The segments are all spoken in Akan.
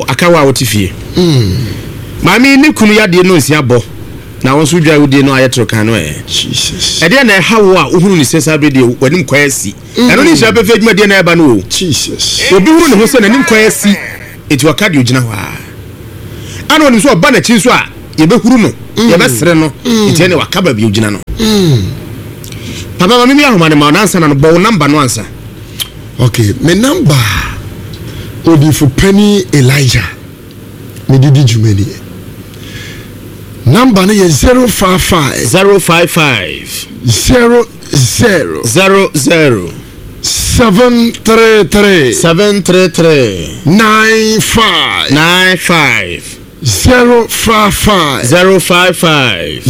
akawa wotifie maami ni kunu ya de no nsia bo na won so dwa wodi no ayetro kan no Jesus ede na hawo a ohunu ni sesa be de wanim kwasi eno ni sha pefe dwuma de na eba no Jesus obi huru ne ho se na nim kwasi eti wakade ogina ho a ana woni so ba na chi so a ye be huru no ye be sere no eti ne wakaba bi ogina no papa mami mi ahoma ne ma na ansa na no bo number no ansa okay me number odi for Penny Elijah me didi jumeni number no is 055 00 733 95 055 733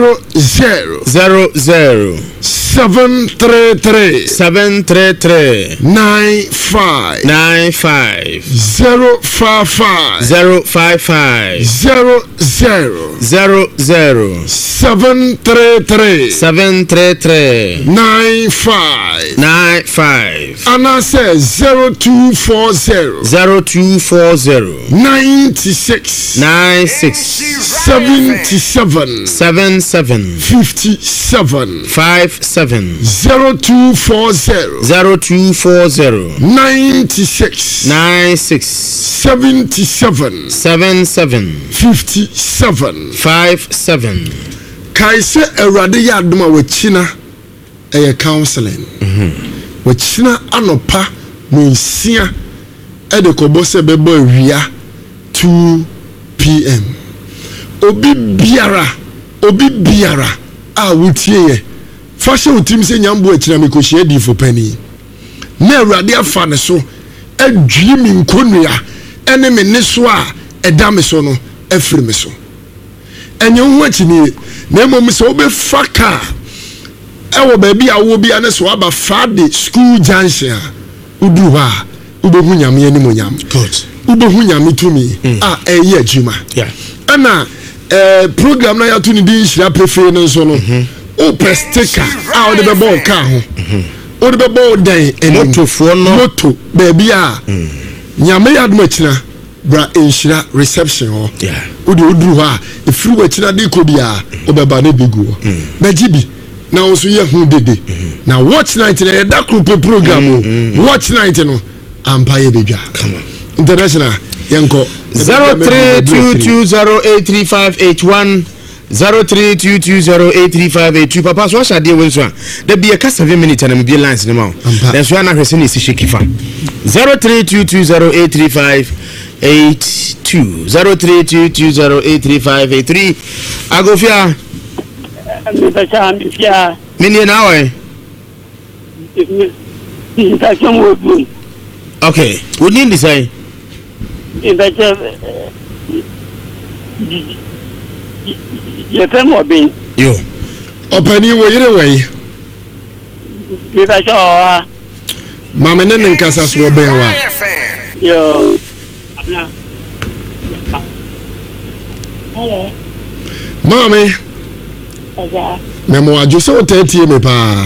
95 055 733 95 and I says 0240 96 77 57 0240 96 77 57 kaise erade ya adoma wachina counseling wachina anopa munsia ede kobose bebo awia 2 PM obi biara a wutie fashion utim se nyambo akira mekohie di for Penny na awurade afa ne so adwie mi nkonua ene me ne so a eda me so no afiri me so enye ho akini na emom se obefa ka ewo ba bia wo bia ne so aba Friday school junction udu ha ubehu nyame ani monyam good ubehu nyame tumi a eye adwuma ana program na ya to ni din hira prefe no so no o pestika a o de bebo ka ho o de bebo dan motofo no moto ba bia nyame ya aduma kira bra enhira reception ho o de oduru ha efiri wa kira de ko bia o beba na begu na jibi na o so ye hu dede na watch night na da group program watch night no ampaye bedwa international yanko 0322083581 0322083582 papa so shade we so da be ka 7 minutes na me be lines ni ma then so na hwese ni si shekifa 0322083582 0322083583 agofia mini na we okay we need to say yo opani wo yire we mama nene nkasa so be wa yo mama memo ajo so tetie me pa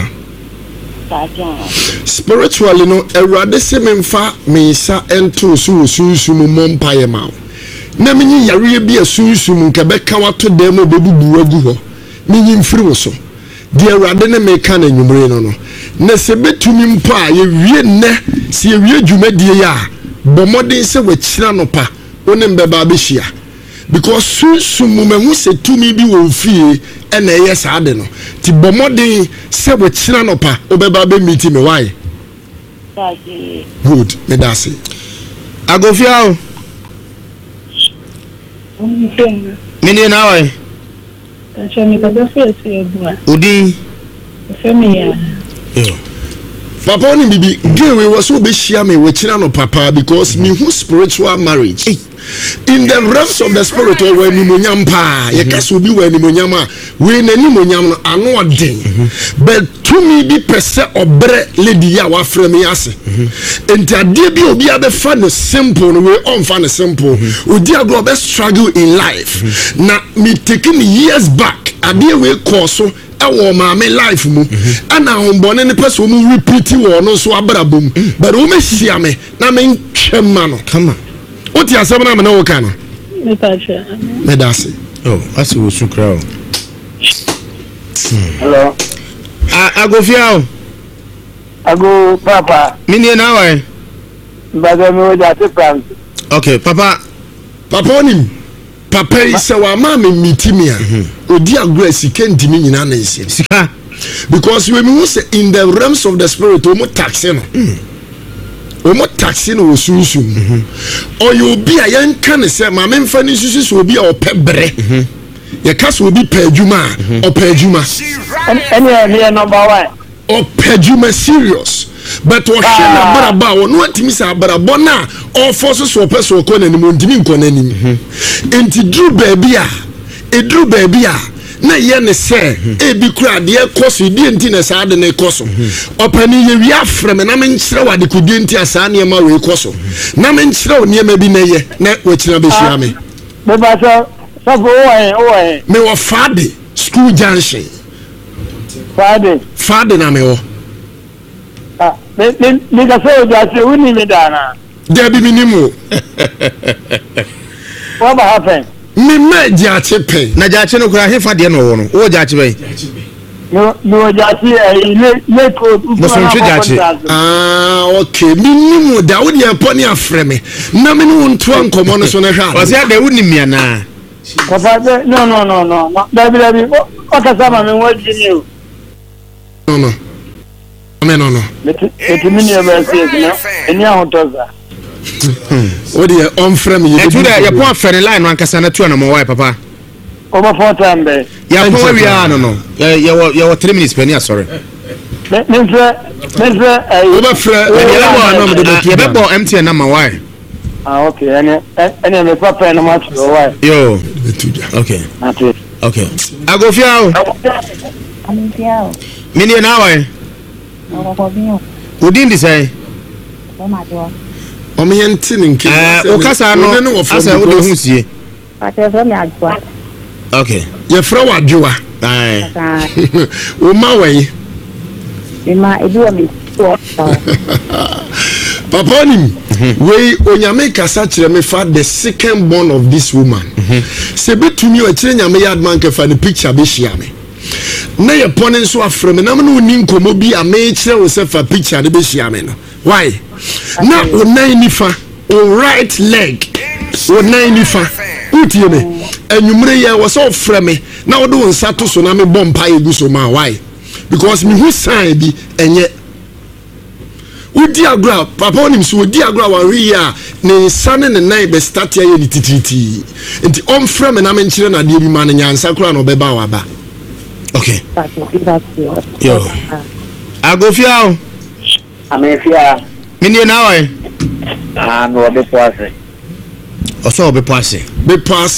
spiritually no erade se memfa mensa ento so sunsun mompa ye ma na menyi yare bi asunsun nke beka wato dem obebubu agu ho menyi mfiri wo so de erade ne meka na nwumre no na se betumi mpa ye wie ne se ye wie dwumadie ya bomoden se wachira no pa one mbeba behia because sunsun mumehu se tumi bi wo fie ena ye saade no ti bomoden se wachira no pa obeba be meet me why good me dasi agofia mini na why achami kadofia se bua udi femi ya papa oni bibi gewe was so be share me wachira no papa because me who spiritual marriage in the realms of the spirit when ni monyam pa ye kaso bi when ni monyam a we na ni monyam no ano odin but to me be pese obre lady ya wa frame me ase enti ade bi obi a be fa no simple no we on fa no simple odi agro be struggle in life na me taking years back ade we course so ewo ma me life mu ana hombone ne pese mu repeat wo no so abrabom but wo me hia me na me twema no come on What you are saying na me na wo ka no? Me pacha. Me da say. Oh, asi wo su kra o. Hello. Agofia o. Ago papa. Mini na wa. Mbaga mi wo ja te plan. Okay, papa. Papa onim. Papa is our mama mitimia. Odi agro sika ndimi nyina na ese. Sika. Because when we say in the realms of the spirit, we must tax no. We must tax no sunsun. Or you be a young can say my men fani susu will be or pebre. Your cast will be pejuma or pejuma. Any number 1. Or pejuma serious. But what shall about no timisa barabona all forces for person con and mundimin con enemy. And to drew baby, a drew baby. Na ye say e bi kura de ekoso di enti na sa de na ekoso opani ye wi afrem na men kire wa de kudi enti asa na ma we ekoso na men kire o ne ma bi na ye na wa kire be hia me Me ba so o me wo fade school junction fade na me wo me ka so ja se uni me dana de bi minimo what happen me jache pen Na jache no kura hefa de no wo no. Wo jache bai. No jache le ko Mo so ntwe jache. Okay. Minimo da wo de poni afreme. Na me no nto ankomo no so na hwa. O se de woni mia na. Papa no. Dabi. O ka sama me wo di ni o. No. Amen no. Eti mini e ba se na. Eni ahotoza. What do you on frame you? Etu da ye po afere line no ankasa na tu na mo why papa. Over 4 times be. Ya po wi no. Ye wo 3 minutes penny sorry. Mense Over frame. Ye be bo MTN na ma why. Okay, ene me papa na match go why. Yo. Okay. Okay. Agofia o. Amofia o. Mini na why. Ko bi o. Udin di say. O ma do. O me yenti nki. O kasa no asa wo de hu sie. Pacha so me adwa. Okay. Ye fra wa adwa. Ai. O ma we. Ima edu mi so. Papa ni we onyame kasa kire me fa the second born of this woman. Se betumi o kire nyame yad man ke fa the picture be shia me. Na ye pone so afrem na me no ni nkomo bi a me kire wo se fa picture de be shia me no. Why? Na o nine nifa o right leg o nine nifa utie me enwumre ye wo so freme na wo do nsa to so na me bompa egu so ma why? Because me who sign bi enye udi agra papa onim so udi agra wa wi ya ne sane ne nine be start ya ni tititi enti on freme na me nkire na de bi ma ne nyansa kura no be ba wa ba. Okay. Yo. Agofia o. Amefia. Mini na why. No be poase. Oso be poase. Be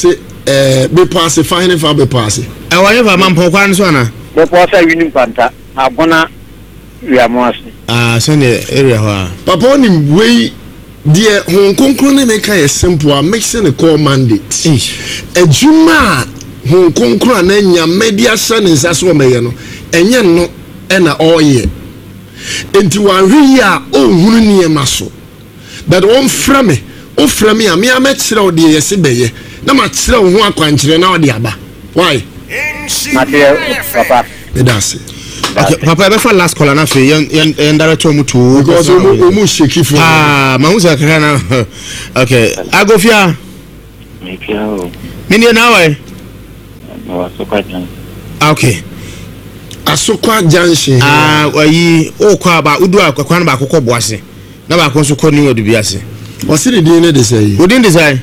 pass fine for be pass. E wa ye va man pon kwan so na. Be poase wini panta. Agona wiamoase. So ne area ho. Papa onim we die hon konkro ne make a simple a mixing the call mandate. Ejuma hon konkro na nya media sane nsaso me ye no. Enye no e na oye. Enti wan hwi ya ohunu niema so. But on frame a me amekire o de yesi beye. Na ma kire ho akwankire na o de aba. Why? Mateo papa. That's it. Okay, papa be for last call na fe yen director mu to because omu sheki for. Ma hu se kaka na. Okay, Agofia. Mekio. Mini na why? No so kwajan. Okay. Asokwa junction. Wayi o kwa ba udu akwa na ba akokọ boase. Na ba akọ so kọ ni odu biase. What's the DNA they say? Within design.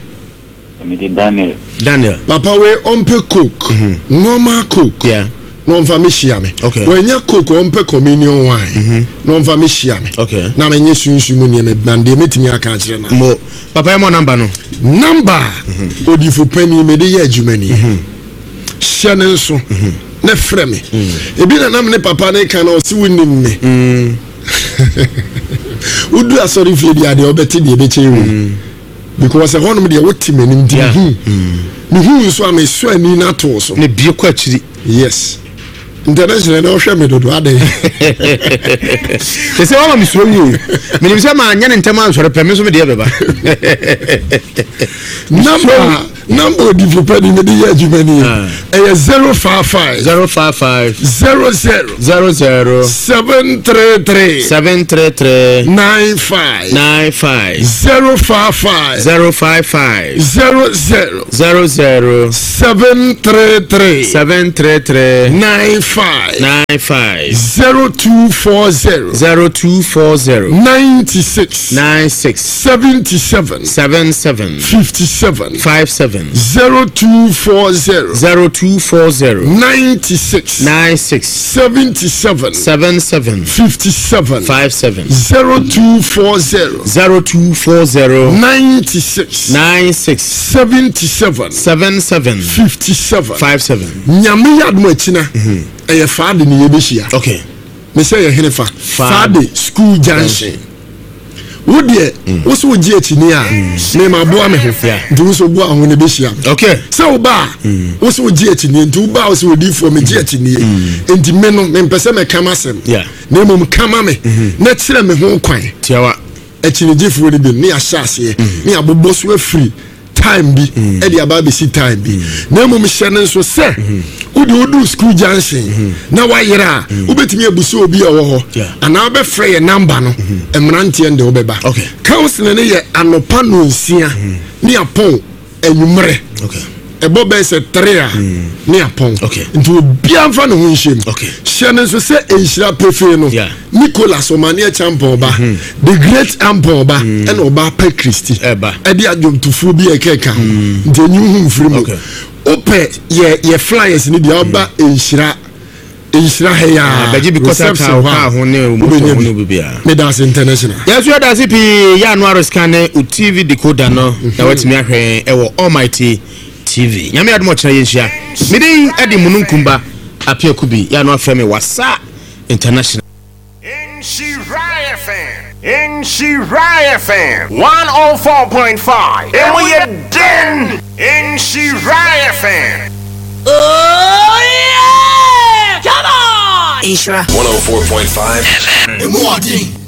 Daniel. Papa we ompe coke. Normal coke. Yeah. No mfa me hia me. Okay. When ya coke ompe communion wine. No mfa me hia me. Okay. Na menye sunsu mu ne me bande metimi aka kire na. Mo papa mo number no. Number odifo pani me de ya adwumani. Hia ne nso. Ne freme. Ebi na nam ne papa ne kan o si wonim me. Udu asori fie dia de obeti de be chewe. Because honum de woti manim di. Me hu so am so ani na to so. Ne bie kwa chiri. Yes. international no hwe me dodo ade they say wa me so you me say ma anya ne ntama ansore pe me so me de beba number developer ni me de ya jumani e 055 00 733 95 055 00 733 95 0240 96 77 57 0240 96 77 57 0240 96 77 57 nyame yadmo akina eye faade ni yebehia okay me say ye hene faade school junction wo de wo so gi akini a me ma boa me ho nti wo so boa ho ne behia okay so wo ba wo so gi akini nti wo ba wo so di for me gi akini nti me no me pese me kama sem na mum kama me na kire me ho kwan tiawa akini gifo ni bi ni ahyase ni abobo so afiri time bi e dia ba be si time bi na mum hye ne so se udu school junction na wayera ubetimi abuso obi owo ho ana be frɛ ye number no emrante ende obeba council ne ye anopa no nsia ni apon enwumre ebo be se 3 ni apon nti obi amfa no ho nhyem hye ne so se enhyira pefe no Nicholas Omania champion ba the great ampo ba and oba pa Christy e di adwomtufo bi ekeka nti enyu hu mfiri ope ye flyers ni dia oba enhyira heya beji because ka ho ne mo bibia me das international yes we das pi ya no scan TV decoder no na watimi ahwe e wo Almighty TV nyame admo kire yenhia me din edi mununkumba apia kubi ya no aframe wasa international In Shirai FM 104.5 and we are done in Shirai FM. Oh yeah! Come on! Ishra 104.5 FM.